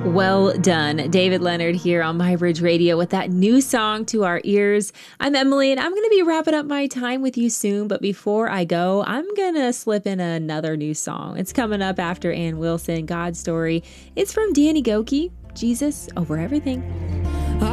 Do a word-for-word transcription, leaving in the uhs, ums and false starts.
Well done. David Leonard here on My Bridge Radio with that new song to our ears. I'm Emily, and I'm going to be wrapping up my time with you soon. But before I go, I'm going to slip in another new song. It's coming up after Ann Wilson, God's Story. It's from Danny Gokey, Jesus Over Everything.